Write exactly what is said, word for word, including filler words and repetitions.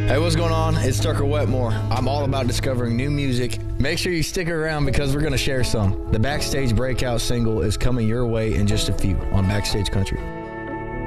Hey, what's going on? It's Tucker Wetmore. I'm all about discovering new music. Make sure you stick around because we're going to share some. The Backstage Breakout single is coming your way in just a few on Backstage Country.